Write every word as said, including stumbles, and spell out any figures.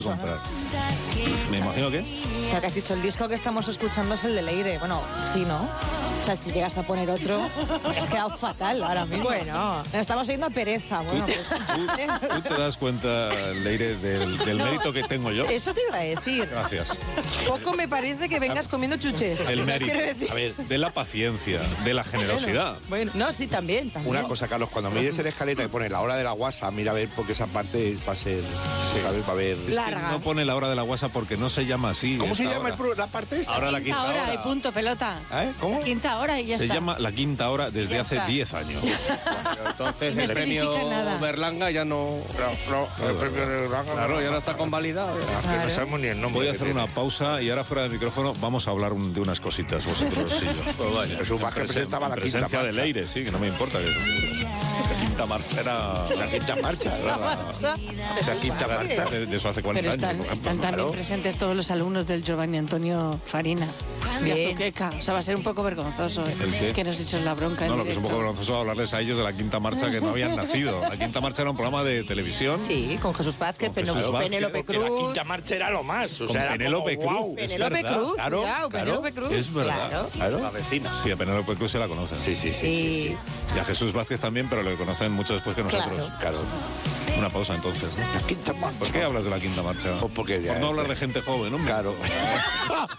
comprar. Me imagino que... O sea, que has dicho, el disco que estamos escuchando es el de Leire. Bueno, sí, ¿no? O sea, si llegas a poner otro, has quedado fatal ahora mismo. Bueno, estamos oyendo a Pereza. Bueno, pues... ¿Tú, tú te das cuenta, Leire, del, del no, mérito que tengo yo? Eso te iba a decir. Gracias. Poco me parece que vengas comiendo chuches. El mérito, a ver, de la paciencia, de la generosidad. Bueno, bueno, no, sí, también, también. Una cosa, Carlos, cuando mires en la escaleta y pone la hora de la guasa, mira a ver, porque esa parte va a ser... Va a ver... Es que no pone la hora de la guasa porque no se llama así. ¿Cómo se llama hora? El, la parte esta? Ahora la quinta, quinta hora. hora. Y punto, pelota. ¿Eh? ¿Cómo? La quinta hora y ya se está. Se llama la quinta hora desde ya hace está. diez años. Pero entonces no el premio nada. Berlanga ya no... No, no, el premio Berlanga... Claro, ya no está convalidado. Claro. No sabemos ni el nombre. Voy a hacer una pausa y ahora fuera del micrófono vamos a hablar de unas cositas vosotros y yo. Pues vaya. Jesús Vázquez presentaba la quinta presencia marcha. de Leire, sí, que no me importa. Que, la quinta marcha era... La quinta marcha. La marcha. Esa quinta marcha. De, de eso hace cuarenta Pero están, años, por ejemplo. están también Claro. presentes todos los alumnos del Giovanni Antonio Farina. De Bien. Azuqueca. O sea, va a ser un poco vergonzoso ¿eh? ¿El qué? que nos eches la bronca. No, en lo que es un poco directo. vergonzoso hablarles a ellos de la quinta marcha que no habían nacido. La quinta marcha era un programa de televisión. Sí, con Jesús Vázquez, Con Jesús Penélope, Vázquez, Penélope Que la Cruz. quinta marcha era lo más. O Con sea, era Penélope como, Cruz. wow. Es Penélope verdad. Cruz, Claro, cuidado, claro. Penélope Cruz. Es verdad. Claro. Claro. La vecina. Sí, a Penélope Cruz se la conocen. Sí, sí, sí, sí, sí. Y a Jesús Vázquez también, pero lo conocen mucho después que nosotros. Claro. Una pausa entonces, ¿no? La quinta marcha. ¿Por qué hablas de la quinta marcha? Pues porque ya- Por no hablar de gente joven, ¿no? Claro.